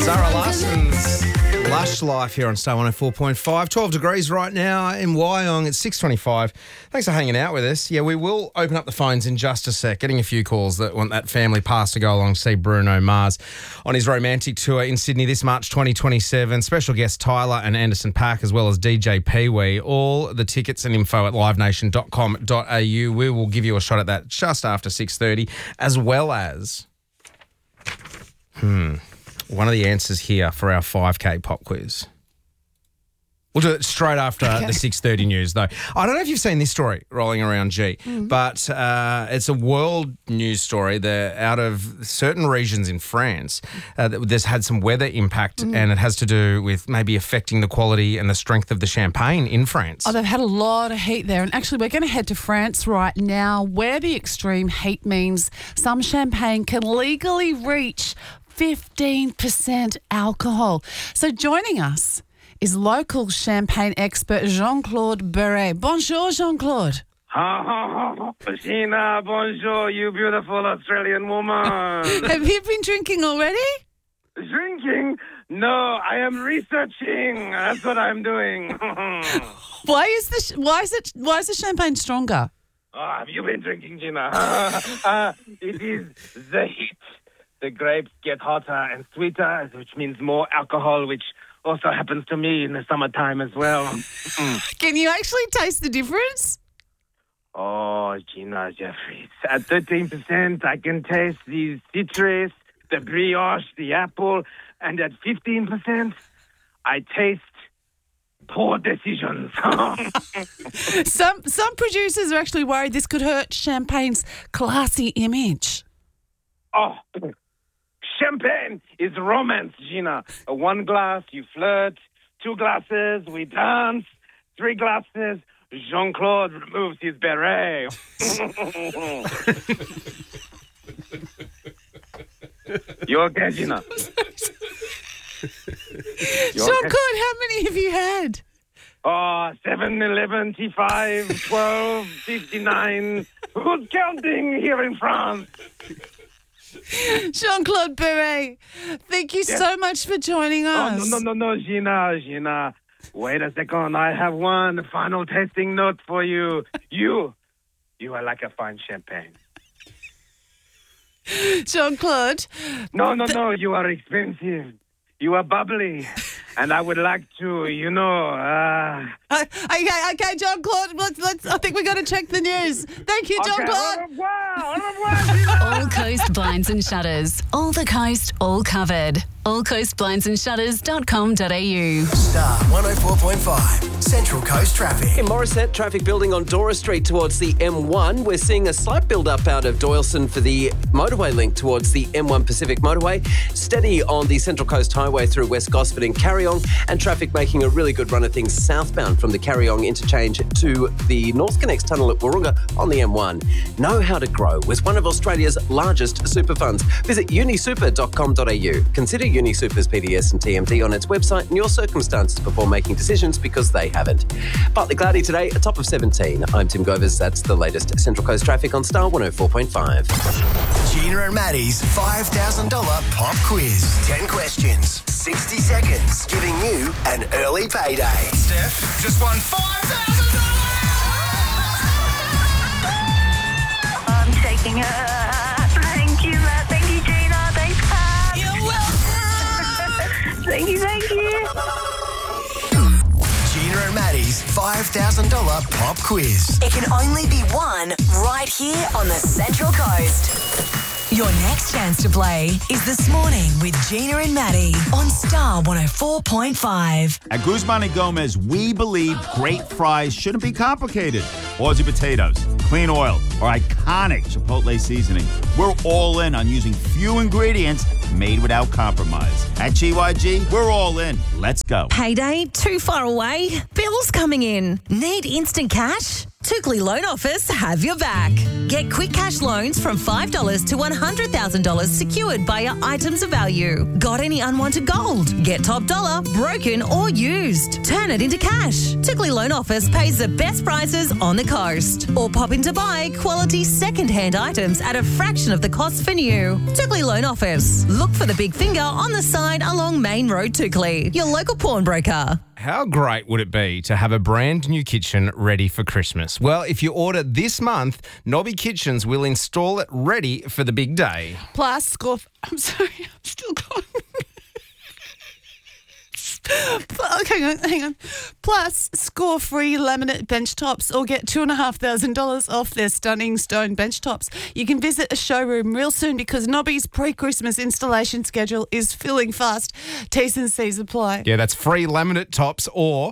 Zara Larson's Lush Life here on Star 104.5. 12 degrees right now in Wyong. It's 6:25. Thanks for hanging out with us. Yeah, we will open up the phones in just a sec. Getting a few calls that want that family pass to go along to see Bruno Mars on his romantic tour in Sydney this March 2027. Special guests Tyler and Anderson .Paak as well as DJ Pee-wee. All the tickets and info at livenation.com.au. We will give you a shot at that just after 6:30, as well as... one of the answers here for our 5K pop quiz. We'll do it straight after the 6:30 news, though. I don't know if you've seen this story rolling around, but it's a world news story. They're out of certain regions in France. There's had some weather impact, and it has to do with maybe affecting the quality and the strength of the champagne in France. Oh, they've had a lot of heat there. And actually, we're going to head to France right now, where the extreme heat means some champagne can legally reach 15% alcohol. So joining us is local champagne expert Jean-Claude Beret. Bonjour, Jean-Claude. Sheena, bonjour, you beautiful Australian woman. Have you been drinking already? Drinking? No, I am researching. That's what I'm doing. Why is the champagne stronger? Oh, have you been drinking, Gina? It is the heat. The grapes get hotter and sweeter, which means more alcohol, which also happens to me in the summertime as well. Can you actually taste the difference? Oh, Gina Jeffries. At 13%, I can taste the citrus, the brioche, the apple. And at 15%, I taste poor decisions. Some producers are actually worried this could hurt champagne's classy image. Oh, champagne is romance, Gina. 1 glass, you flirt. 2 glasses, we dance. 3 glasses, Jean-Claude removes his beret. You okay, Gina? Jean-Claude, how many have you had? Oh, 7, 11, T5, 12, 59. Who's counting here in France? Jean-Claude Beret, thank you so much for joining us. Oh, no, Gina. Wait a second. I have one final tasting note for you. You are like a fine champagne. Jean-Claude. No, you are expensive. You are bubbly. And I would like to, Okay, Jean-Claude, I think we got to check the news. Thank you, Jean-Claude. Au revoir. All Coast Blinds and Shutters. All the coast, all covered. allcoastblindsandShutters.com.au. Star 104.5, Central Coast Traffic. In Morisset, traffic building on Dora Street towards the M1. We're seeing a slight build-up out of Doyleson for the motorway link towards the M1 Pacific motorway. Steady on the Central Coast Highway through West Gosford and Carryong, and traffic making a really good run of things southbound from the Carryong interchange to the North Connects Tunnel at Wahroonga on the M1. Know how to grow with one of Australia's largest super funds. Visit unisuper.com.au. Consider UniSuper's PDS and TMD on its website and your circumstances before making decisions, because they haven't. Partly cloudy today, a top of 17. I'm Tim Govers. That's the latest Central Coast traffic on Star 104.5. Gina and Maddie's $5,000 pop quiz. 10 questions, 60 seconds, giving you an early payday. Steph just won $5,000. I'm taking it. Thank you, Matt. Thank you, Gina. Thanks, Pat. You're welcome. Thank you. Gina and Maddie's $5,000 pop quiz. It can only be won right here on the Central Coast. Your next chance to play is This Morning with Gina and Maddie on Star 104.5. At Guzman and Gomez, we believe great fries shouldn't be complicated. Aussie potatoes, clean oil, or iconic Chipotle seasoning. We're all in on using few ingredients made without compromise. At GYG, we're all in. Let's go. Payday too far away? Bills coming in? Need instant cash? Tukli Loan Office have your back. Get quick cash loans from $5 to $100,000 secured by your items of value. Got any unwanted gold? Get top dollar, broken or used. Turn it into cash. Tukli Loan Office pays the best prices on the coast. Or pop in to buy quality second-hand items at a fraction of the cost for new. Tukli Loan Office. Look for the big finger on the sign along Main Road, Tukli. Your local pawnbroker. How great would it be to have a brand new kitchen ready for Christmas? Well, if you order this month, Nobby Kitchens will install it ready for the big day. Plus, score... I'm sorry, I'm still going. Hang on. Plus, score free laminate bench tops or get $2,500 off their stunning stone bench tops. You can visit a showroom real soon because Nobby's pre-Christmas installation schedule is filling fast. T's and C's apply. Yeah, that's free laminate tops or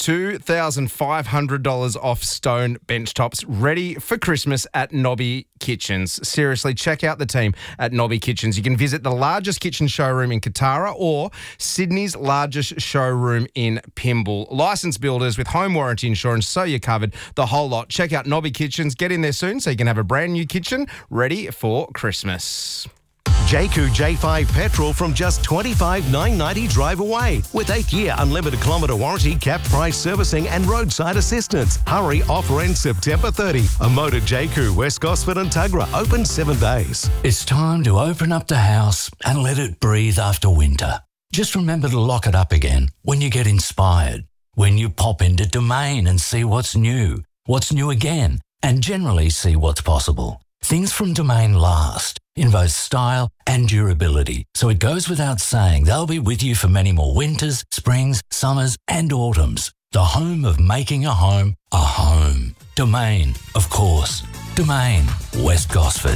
$2,500 off stone bench tops ready for Christmas at Nobby Kitchens. Seriously, check out the team at Nobby Kitchens. You can visit the largest kitchen showroom in Katara or Sydney's largest showroom in Pymble. Licensed builders with home warranty insurance, so you're covered. The whole lot. Check out Nobby Kitchens. Get in there soon so you can have a brand new kitchen ready for Christmas. Jayco J5 petrol from just $25,990 drive away. With 8-year unlimited kilometre warranty, capped price servicing and roadside assistance. Hurry, offer ends September 30. A motor Jayco, West Gosford and Tuggerah, open 7 days. It's time to open up the house and let it breathe after winter. Just remember to lock it up again when you get inspired, when you pop into Domain and see what's new again, and generally see what's possible. Things from Domain last in both style and durability, so it goes without saying they'll be with you for many more winters, springs, summers and autumns. The home of making a home a home. Domain, of course. Domain, West Gosford.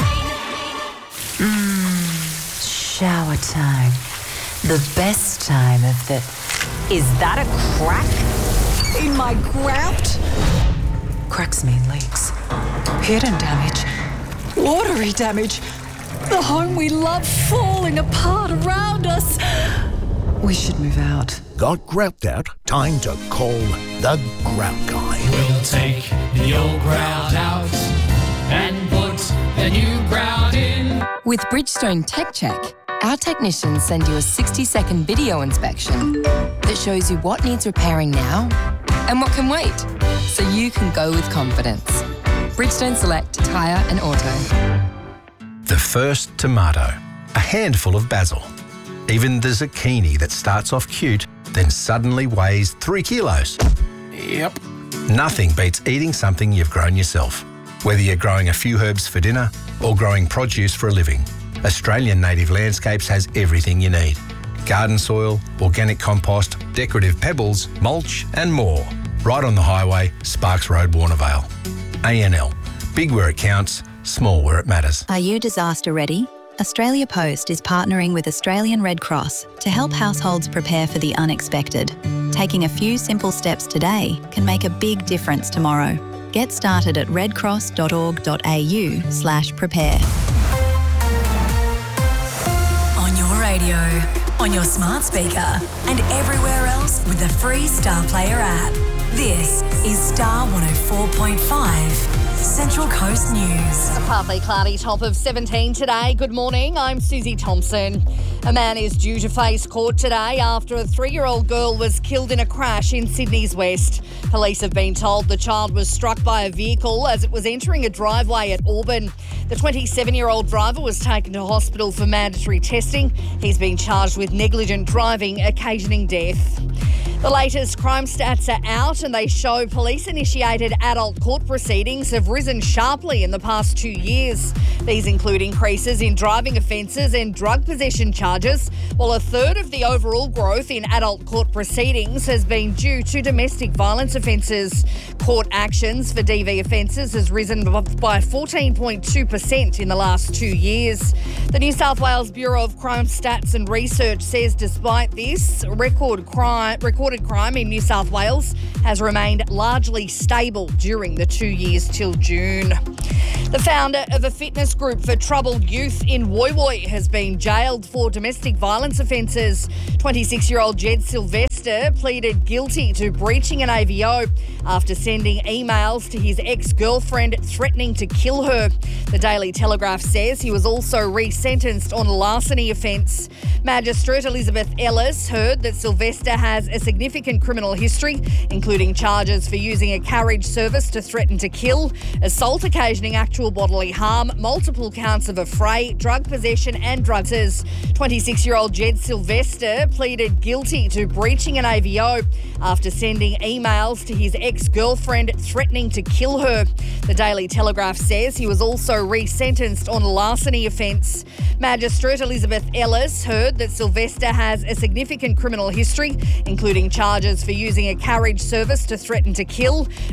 Shower time. The best time of the... Is that a crack in my grout? Cracks mean leaks. Hidden damage. Watery damage. The home we love falling apart around us. We should move out. Got grout out? Time to call the Grout Guy. We'll take the old grout out and put the new grout in. With Bridgestone Tech Check, our technicians send you a 60-second video inspection that shows you what needs repairing now and what can wait, so you can go with confidence. Bridgestone Select Tyre and Auto. The first tomato, a handful of basil. Even the zucchini that starts off cute, then suddenly weighs 3 kilos. Yep. Nothing beats eating something you've grown yourself. Whether you're growing a few herbs for dinner or growing produce for a living, Australian Native Landscapes has everything you need. Garden soil, organic compost, decorative pebbles, mulch and more. Right on the highway, Sparks Road, Warnervale. ANL. Big where it counts, small where it matters. Are you disaster ready? Australia Post is partnering with Australian Red Cross to help households prepare for the unexpected. Taking a few simple steps today can make a big difference tomorrow. Get started at redcross.org.au/prepare. On your radio, on your smart speaker, and everywhere else with the free Star Player app. This is Star 104.5. Central Coast News. A partly cloudy top of 17 today. Good morning, I'm Susie Thompson. A man is due to face court today after a 3-year-old girl was killed in a crash in Sydney's West. Police have been told the child was struck by a vehicle as it was entering a driveway at Auburn. The 27-year-old driver was taken to hospital for mandatory testing. He's been charged with negligent driving occasioning death. The latest crime stats are out and they show police-initiated adult court proceedings have risen sharply in the past 2 years. These include increases in driving offences and drug possession charges, while a third of the overall growth in adult court proceedings has been due to domestic violence offences. Court actions for DV offences has risen by 14.2% in the last 2 years. The New South Wales Bureau of Crime Stats and Research says despite this, recorded reported crime in New South Wales has remained largely stable during the 2 years till June. The founder of a fitness group for troubled youth in Woy Woy has been jailed for domestic violence offences. 26-year-old Jed Sylvester pleaded guilty to breaching an AVO after sending emails to his ex-girlfriend threatening to kill her. The Daily Telegraph says he was also re-sentenced on a larceny offence. Magistrate Elizabeth Ellis heard that Sylvester has a significant criminal history, including charges for using a carriage service to threaten to kill, assault occasioning actual bodily harm, multiple counts of affray, drug possession and drugs. 26-year-old Jed Sylvester pleaded guilty to breaching an AVO after sending emails to his ex-girlfriend threatening to kill her. The Daily Telegraph says he was also re-sentenced on a larceny offence. Magistrate Elizabeth Ellis heard that Sylvester has a significant criminal history, including charges for using a carriage service to threaten to kill,